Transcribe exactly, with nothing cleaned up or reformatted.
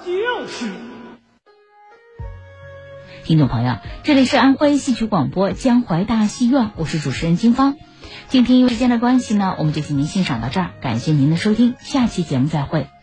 就是。 听众朋友，这里是安徽戏曲广播江淮大戏院，我是主持人金芳。今天因为时间的关系呢，我们就请您欣赏到这儿，感谢您的收听，下期节目再会。